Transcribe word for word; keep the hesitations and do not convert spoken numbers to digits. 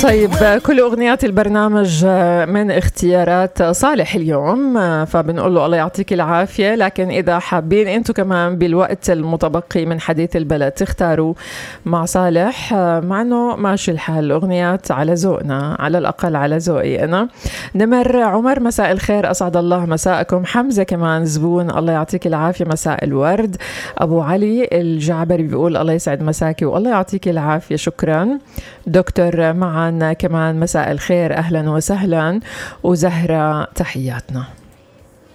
طيب كل أغنيات البرنامج من اختيارات صالح اليوم، فبنقول له الله يعطيك العافية. لكن إذا حابين أنتم كمان بالوقت المتبقي من حديث البلد تختاروا مع صالح، مع أنه ماشي الحال الأغنيات على ذوقنا، على الأقل على ذوقي أنا. نمر عمر مساء الخير، أسعد الله مساءكم. حمزة كمان زبون الله يعطيك العافية مساء الورد. أبو علي الجعبري بيقول الله يسعد مساكي والله يعطيك العافية شكرا. دكتور معا كمان مساء الخير أهلا وسهلا. وزهرة تحياتنا.